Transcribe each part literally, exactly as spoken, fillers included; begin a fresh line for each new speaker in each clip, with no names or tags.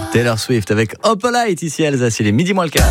Taylor Swift avec Opalite ici à Alsace, il est midi moins le quart.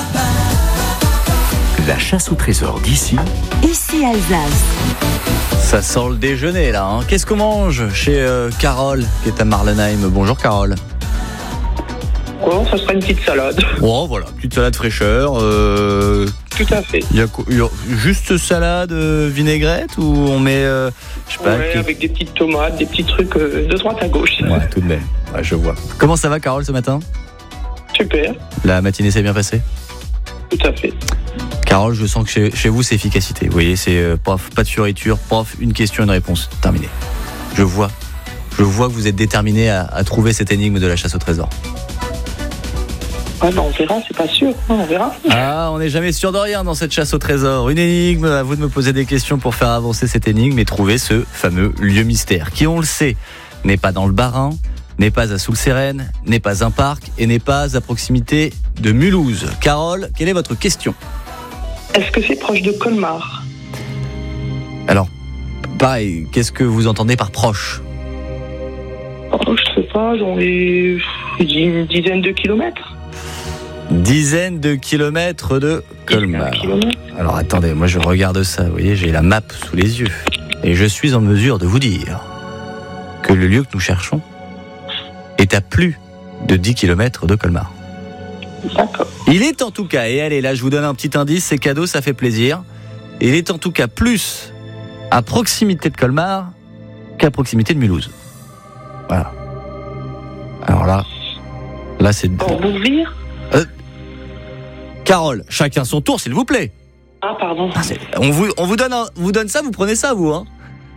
La chasse au trésor d'ici.
Ici Alsace.
Ça sent le déjeuner là, hein. Qu'est-ce qu'on mange chez euh, Carole qui est à Marlenheim? Bonjour Carole.
Bon, ça sera une petite salade.
Oh voilà, petite salade fraîcheur. Euh...
Tout à fait.
Il y a, il y a juste salade euh, vinaigrette ou on met, euh, je sais pas.
Ouais,
que...
avec des petites tomates, des petits trucs euh, de droite à gauche.
Ouais, tout de même. Ouais, je vois. Comment ça va Carole ce matin?
Super.
La matinée s'est bien passée?
Tout à fait.
Carole, je sens que chez, chez vous c'est efficacité. Vous voyez, c'est euh, paf, pas de fioriture, paf, une question, une réponse, terminé. Je vois. Je vois que vous êtes déterminé à, à trouver cette énigme de la chasse au trésor.
Ah non, on verra, c'est pas sûr. On verra.
Ah, on n'est jamais sûr de rien dans cette chasse au trésor. Une énigme, à vous de me poser des questions pour faire avancer cette énigme et trouver ce fameux lieu mystère qui, on le sait, n'est pas dans le Bas-Rhin, n'est pas à Soulseren, n'est pas un parc et n'est pas à proximité de Mulhouse. Carole, quelle est votre question?
Est-ce que c'est proche de Colmar?
Alors, pareil, qu'est-ce que vous entendez par proche?
Oh, je sais pas, j'en ai une dizaine de kilomètres.
Dizaines de kilomètres de Colmar. Alors attendez, moi je regarde ça, vous voyez, j'ai la map sous les yeux. Et je suis en mesure de vous dire que le lieu que nous cherchons est à plus de dix kilomètres de Colmar.
D'accord.
Il est en tout cas, et allez, là je vous donne un petit indice, c'est cadeau, ça fait plaisir. Il est en tout cas plus à proximité de Colmar qu'à proximité de Mulhouse. Voilà. Alors là, là c'est...
Pour Bourvire?
Euh, Carole, chacun son tour, s'il vous plaît.
Ah, pardon.
Ah, on, vous, on vous, donne un, vous donne ça, vous prenez ça, vous. Hein.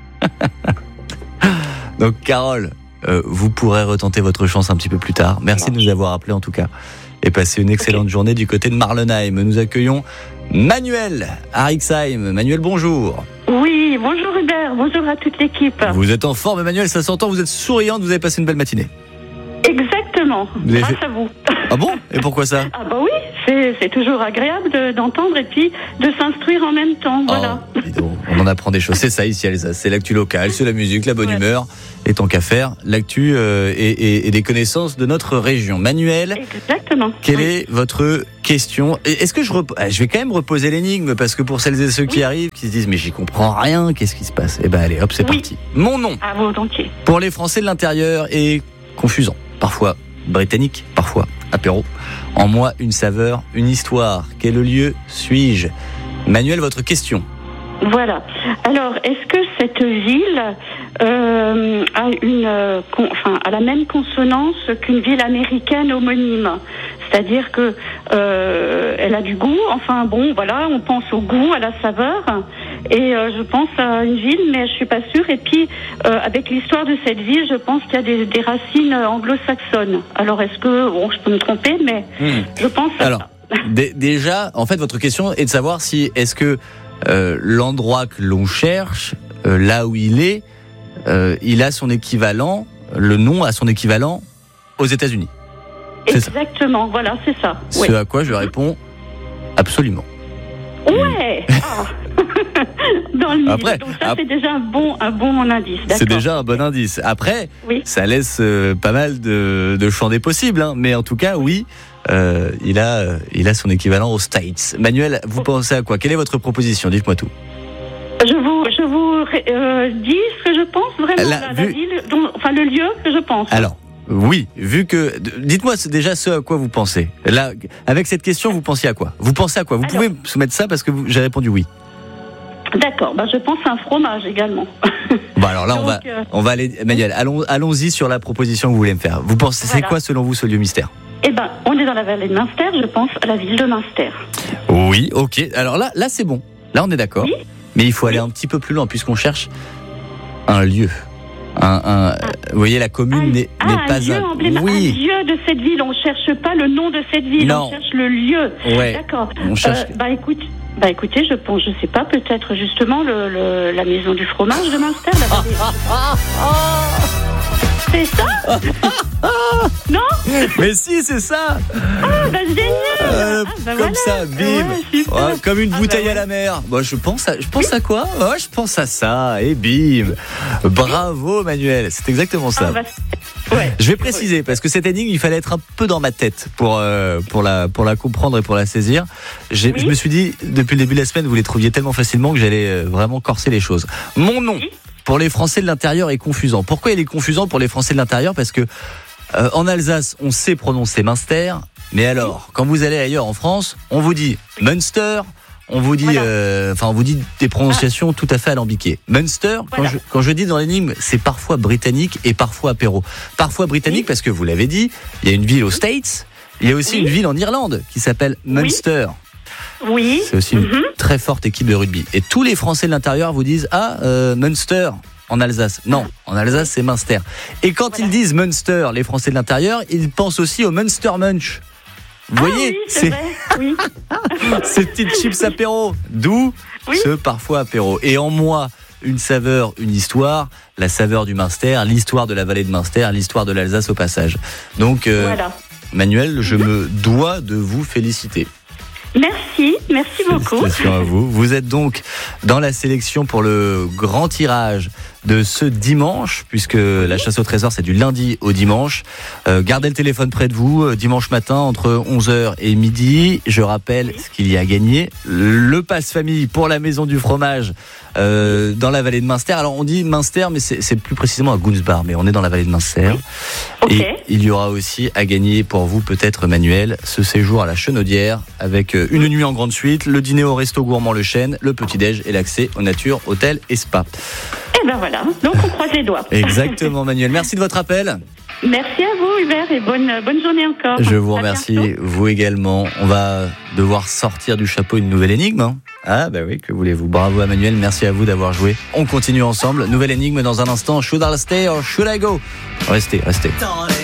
Donc, Carole, euh, vous pourrez retenter votre chance un petit peu plus tard. Merci de nous avoir appelés, en tout cas. Et passez une excellente okay. journée du côté de Marlenheim. Nous accueillons Manuel à Rixheim. Manuel, bonjour.
Oui, bonjour Hubert, bonjour à toute l'équipe.
Vous êtes en forme, Manuel, ça s'entend, vous êtes souriante, vous avez passé une belle matinée.
Exactement,
vous
grâce
fait...
à vous.
Ah bon? Et pourquoi ça?
Ah bah oui, c'est, c'est toujours agréable de, d'entendre et puis de s'instruire en même temps, voilà.
Oh, dis donc, on en apprend des choses, c'est ça ici, Alsace, c'est l'actu locale, c'est la musique, la bonne ouais. humeur, et tant qu'à faire, l'actu euh, et, et, et des connaissances de notre région. Manuel,
exactement.
Quelle
oui.
est votre question? Est-ce que je, rep... je vais quand même reposer l'énigme, parce que pour celles et ceux qui oui. arrivent, qui se disent mais j'y comprends rien, qu'est-ce qui se passe? Eh ben allez, hop, c'est oui. parti. Mon nom,
à volontiers.
Pour les Français de l'intérieur, est confusant, parfois britannique, parfois apéro. En moi, une saveur, une histoire. Quel lieu suis-je? Manuel, votre question.
Voilà. Alors, est-ce que cette ville euh, a une, euh, con, enfin, a la même consonance qu'une ville américaine homonyme? C'est-à-dire que euh, elle a du goût. Enfin bon, voilà, on pense au goût, à la saveur. Et euh, je pense à une ville, mais je suis pas sûre. Et puis, euh, avec l'histoire de cette ville, je pense qu'il y a des, des racines anglo-saxonnes. Alors, est-ce que, bon, je peux me tromper, mais mmh. je pense à
Alors,
ça.
d- déjà, en fait, votre question est de savoir si, est-ce que euh, l'endroit que l'on cherche, euh, là où il est, euh, il a son équivalent, le nom a son équivalent aux États-Unis. C'est
Exactement, ça. Voilà, c'est ça.
Ce
oui.
à quoi je réponds absolument.
Ouais. Ah. Dans le
Après,
donc ça
ap-
c'est déjà un bon, un bon indice. D'accord.
C'est déjà un bon indice. Après, oui. ça laisse euh, pas mal de, de champs des possibles, hein. Mais en tout cas, oui, euh, il a, euh, il a son équivalent aux States. Manuel, vous oh. pensez à quoi? Quelle est votre proposition? Dites-moi tout.
Je vous, je vous euh, dis ce que je pense vraiment. La, la, vu... la ville, dont, enfin le lieu que je pense.
Alors. Oui, vu que... Dites-moi déjà ce à quoi vous pensez. Là, avec cette question, vous pensiez à quoi? Vous pensez à quoi? Vous Alors, pouvez soumettre ça parce que vous, j'ai répondu oui.
D'accord, bah je pense à un fromage également.
Bon alors là, Donc, on va, euh... on va aller... Manuel, allons, allons-y sur la proposition que vous voulez me faire. Vous pensez, voilà. C'est quoi selon vous ce lieu mystère?
Eh ben, on est dans la vallée de Münster, je pense à la ville de Münster.
Oui, ok. Alors là, là c'est bon. Là, on est d'accord. Oui. Mais il faut oui. aller un petit peu plus loin puisqu'on cherche un lieu. Un, un, ah. Vous voyez, la commune
ah,
n'est,
ah,
n'est pas
un lieu
un...
emblématique,
oui.
un lieu de cette ville. On cherche pas le nom de cette ville,
non.
on cherche le lieu.
Ouais.
D'accord.
On cherche...
Euh, bah écoute, bah écoutez, je pense, je sais pas, peut-être justement le, le la maison du fromage de Münster. La vallée... C'est ça? Non?
Mais si, c'est ça.
Ah, bah génial.
Euh,
ah, bah
comme
voilà.
ça, bim.
Ouais, super.
Ouais, comme une
Ah,
bouteille
bah
à la mer. Moi, je pense à, je pense à quoi? Ouais, je pense à ça. Et bim. Bravo, Manuel. C'est exactement ça.
Ah, bah, ouais.
Je vais préciser parce que cette énigme, il fallait être un peu dans ma tête pour euh, pour la pour la comprendre et pour la saisir. J'ai,
Oui.
Je me suis dit depuis le début de la semaine, vous les trouviez tellement facilement que j'allais euh, vraiment corser les choses. Mon nom
Oui.
pour les Français de l'intérieur est confusant. Pourquoi il est confusant pour les Français de l'intérieur? Parce que euh, en Alsace, on sait prononcer Münster, mais alors quand vous allez ailleurs en France, on vous dit Münster. On vous dit,
Voilà.
euh, enfin, on vous dit des prononciations tout à fait alambiquées. Münster, quand,
Voilà.
je, quand je dis dans l'énigme, c'est parfois britannique et parfois apéro. Parfois britannique
Oui.
parce que vous l'avez dit, il y a une ville aux States, il y a aussi
Oui.
une ville en Irlande qui s'appelle Munster.
Oui.
C'est aussi une
Mhm.
très forte équipe de rugby. Et tous les Français de l'intérieur vous disent, ah, euh, Münster en Alsace. Non, en Alsace c'est Münster. Et quand
Voilà.
ils disent Münster, les Français de l'intérieur, ils pensent aussi au Munster Munch. Vous
Ah
voyez,
oui, c'est vrai. Oui.
ces petites chips apéro, d'où
Oui.
ce parfois apéro. Et en moi, une saveur, une histoire, la saveur du Münster, l'histoire de la vallée de Münster, l'histoire de l'Alsace au passage. Donc, euh,
Voilà.
Manuel, je me dois de vous féliciter.
Merci, merci beaucoup.
Félicitations à vous. Vous êtes donc dans la sélection pour le grand tirage de ce dimanche, puisque la chasse au trésor c'est du lundi au dimanche. Euh, gardez le téléphone près de vous, euh, dimanche matin entre onze heures et midi. Je rappelle ce qu'il y a à gagner. Le passe famille pour la maison du fromage euh, dans la vallée de Münster. Alors on dit Münster, mais c'est, c'est plus précisément à Gunzbar, mais on est dans la vallée de Münster.
Ok.
Et il y aura aussi à gagner pour vous peut-être Manuel ce séjour à la Chenaudière avec euh, une nuit en grande suite, le dîner au resto gourmand Le Chêne, le petit-déj et l'accès aux nature, hôtel et spa.
Eh ben voilà, donc on croise les doigts.
Exactement Manuel, merci de votre appel.
Merci à vous Hubert et bonne, bonne journée encore.
Je vous
À
remercie,
bientôt.
vous également. On va devoir sortir du chapeau une nouvelle énigme. hein. Ah bah oui, que voulez-vous. Bravo à Manuel, merci à vous d'avoir joué. On continue ensemble. Nouvelle énigme dans un instant. Should I stay or should I go? Restez, restez.